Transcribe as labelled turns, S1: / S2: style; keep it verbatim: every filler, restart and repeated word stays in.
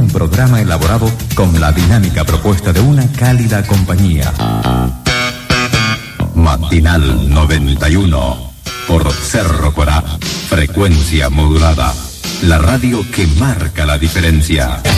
S1: un programa elaborado con la dinámica propuesta de una cálida compañía. Matinal noventa y uno, por Cerro Corá, frecuencia modulada, la radio que marca la diferencia.